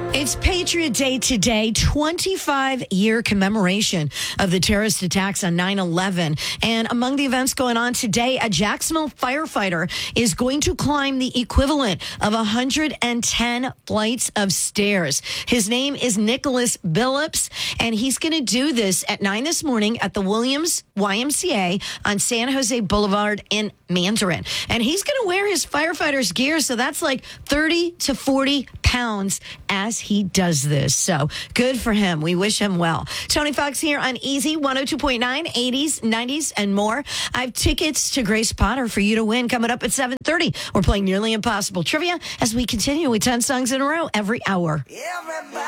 It's Patriot Day today, 25-year commemoration of the terrorist attacks on 9/11. And among the events going on today, a Jacksonville firefighter is going to climb the equivalent of 110 flights of stairs. His name is Nicholas Billups, and he's going to do this at 9 this morning at the Williams YMCA on San Jose Boulevard in Mandarin. And he's going to wear his firefighter's gear, so that's like 30 to 40 pounds as he does this. So good for him. We wish him well. Tony Fox here on Easy 102.9, 80s, 90s, and more. I have tickets to Grace Potter for you to win coming up at 7:30. We're playing Nearly Impossible Trivia as we continue with 10 songs in a row every hour. Everybody.